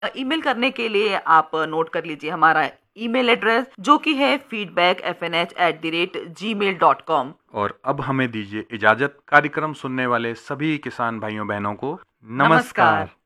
Email करने के लिए आप नोट कर लीजिए हमारा ईमेल एड्रेस, जो कि है feedbackfnh@gmail.com। और अब हमें दीजिए इजाजत। कार्यक्रम सुनने वाले सभी किसान भाइयों बहनों को नमस्कार। नमस्कार।